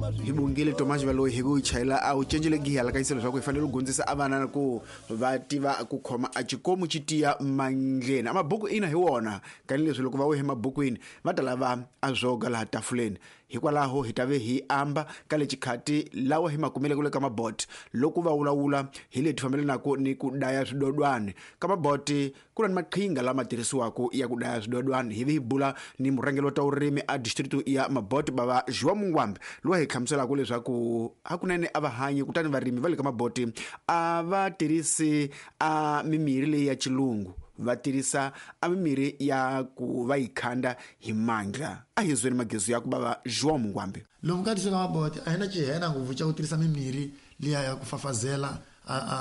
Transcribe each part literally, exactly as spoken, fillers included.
hibungile Thomas Valoyi hiku ichayela au chenjele gihala kaiselo zwakho ifanele ugondzisa abana ku vativa ku khoma a chikomu chitiya mandleni amabhuku ina hi wona kanileswi loko va we hi mabhukwini va ta lava azoga laha tafuleni hikwalaho hi tave hi amba ka le chikhati lawa hi makumele kule ka mabot loko va wulawula hi leti fambelanako ni ku daya swidodwane ka maboti kuna ni maqhinga lama tirhisiwako ya ku daya swidodwane hi vi hi bula ni murhangelo ta urimi a district ya mabot bava Joa Mungwambe lo hi khamselaka leswaku hakunene ava hanyi kutani varimi va le ka maboti a va tirhisi a mimiri leyi ya chilungu va tirhisa a mimiri ya ku va yikhanda hi mandla a hi zwini magezi ya ku bava Joa Mungwambe lomu ka district ya maboti a hina chihena nguvu cha ku tirhisa mimiri liya ya ku fafazela a a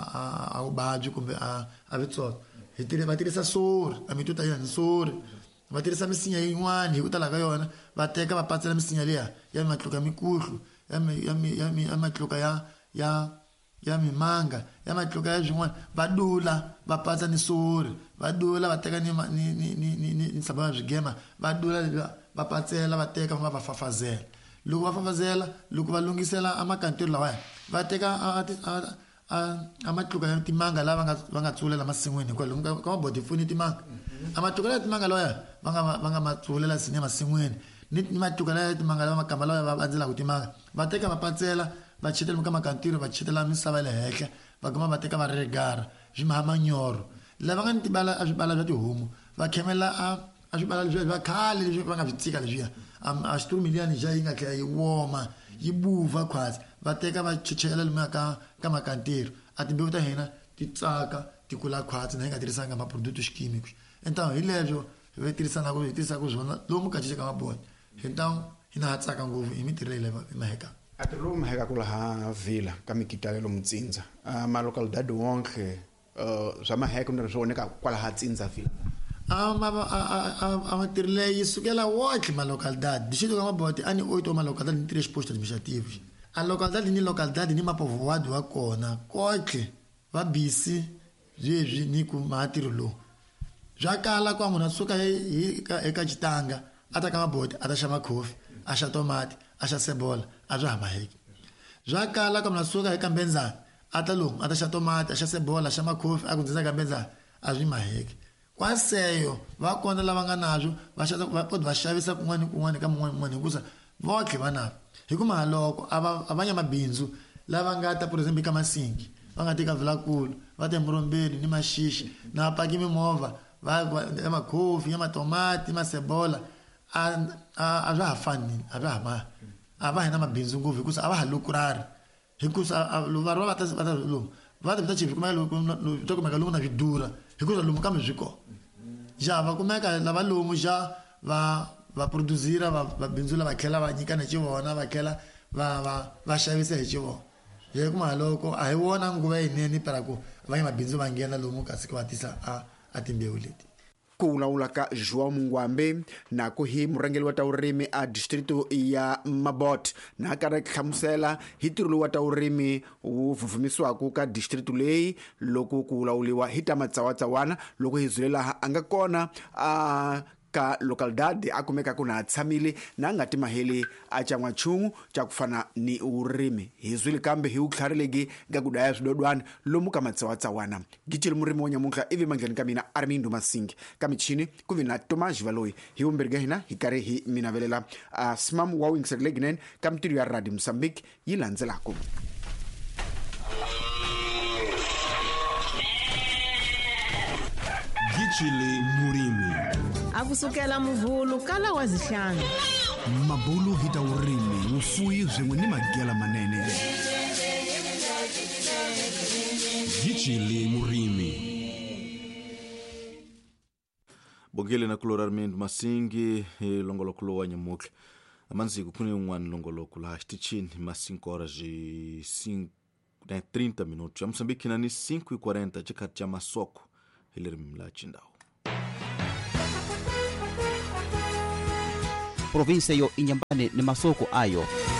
a a ubabyi kumbe a a vitsotso hi tirhisa va tirhisa sori a mituta ya sori va tirhisa misinya yin'wana hi ku tala ka yona va teka va patsela misinya liya ya matluka mikuhlu ya ya ya matluka ya ya ya mimanga ya matluka ya zwin'wana va dula va patsa ni sori va dula va teka ni ni ni ni ni sabana zwigema va dula va patsela va teka va va fafazela loko va fafazela loko va lungisela amakantiro lawa va teka a a matluka ya timanga lava nga va nga tsulela masin'wini kwalo ka mabodi funi timanga amatluka ya timanga lawa va nga va nga matsulela sine masin'wini ni matluka ya timanga lava makamba lawa va andzela ku timanga va teka va patsela va chitela ka makantiro va chitela misava le henhla va gama va teka va regara zwimaha manyoro lava nga ni tibala a swibala bya tihomu va khemela a a swibala leswi va khale leswi va nga byi tsika leswiya a xiturumiliyani ja yi nga tlhela yi woma yi buva khwatsi va teka va chichela lomuya ka ka makantiro a timbewu ta hina ti tsaka ti kula khwatsi na hi nga tirhisanga maproducti xikimiki entanto hi leswo hi tirhisanaka hi tirhisaka zwona lomu ka chicheka mabodi entanto hi na tsaka ngopfu hi mitirho leyi leva maheka a ti lo maheka ku laha vila ka mikitalelo mutsinza ma local dad wonke swa maheka ndzi swoneka kwalaha tsinza vila a ma a mitirho leyi sukela wotlhe ma local dad distrito ka maboti ani oito ma local dad ni tirhe xiposto administrative a local dad ni local dad ni mapovoado wa kona kotlhe va bisi zwebyi ni ku matirho lo bya kala kwa munhu suka eka chitanga ata ka maboti ata xava coffee a xa tomati a xa sebola a bya hamaheki bya kala kwa munhu suka eka mbenzana ata lomu ata xa tomati a xa sebola a xa makhofi a ku ndzisa ka mbenzana a byi maheki kwaseyo va kona lava nga nazwo va xava va poti va xavisa kun'wana kun'wana ka mun'wana mun'wana hikusa votlhe va na hi ku mahaloko ava avanya mabindzu lava nga ta for example ka masingi va nga tika vilakulu va te murombeli ni mashishi na paki mimovha va ya makhofi ya matomati masebola a a bya hafani a bya hama a va hina mabindzu ngopfu hikusa a va halukurari hikusa lo va va ta va ta lo va ta chivi kuma lo to kuma lo na vidura hikusa lo mukame zwiko ja va kumeka lava lomu ja va va produzira va va bindzula va khela va nyika na chivona va khela va va va xavisa hi chivo ye kuma loko a hi wona nguva yinene para ku va ya mabindzu va ngena lomu kasi ku vatisa a a timbewu leti ku wulawula ka Joa Mungwambe na ku hi murhangeli wa ta urimi a distrito ya Mabot na ka ra hlamusela hi tirilo wa ta urimi wu vuvumisiwaka ka distrito leyi loko ku wulawuliwa hi ta matsawatsawana loko hi zulela anga kona a ka local dad a kumeka ku na tshamile na nga timaheli a chan'wa nchumu cha ku fana ni urimi hi zwile kambe hi utlharilegi ga ku daya swidodwana lomu ka matsawatsawana gicile murimi wa nyamuhla ivi mandleni ka mina Armindo Masingi ka michini ku vi na Thomas Valoyi hi vumbirhi ka hina hi karhi hi minavelela a smam wa wingselegnen ka mintirho ya Radio Mozambique yi landzelaka Gicile murimi akusukela muvhulu kala wa zihlanu mabulu hita urimi ufuyi zwin'we ni magela manene Gicile murimi bogele na kulo Armindo Masingi longolokulu wa nyamuhla amanziku kuni un'wana longolokulu ha xitichini ma cinco horas e trinta minutos ya Moçambique na ni cinco e quarenta chikati cha masoko hili rimla chindao provinsia yo inyambane ni masoko ayo